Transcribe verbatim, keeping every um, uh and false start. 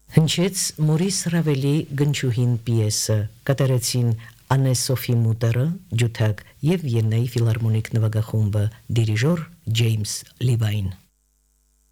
Հնչեց Մորիս Ռավելի գնչուհին պիեսը, կատարեցին Անե Սոֆի Մուտերը, ջութակ և Վիեննայի ֆիլարմոնիկ նվագախումբը, դիրիժոր Ջեյմս Լիվայն։